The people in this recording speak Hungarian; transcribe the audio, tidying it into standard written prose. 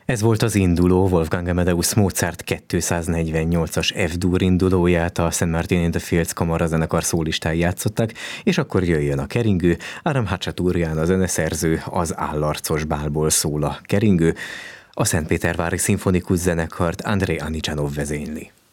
Ez volt az induló, Wolfgang Amadeus Mozart 248-as F-dur indulóját, a St. Martin in the Fields kamarazenekar szólistái játszották, és akkor jöjjön a keringő. Aram Hachaturian a zeneszerző, az Állarcos bálból szól a keringő. A Szentpétervári Szimfonikus Zenekart Andrei Anicsanov vezényli.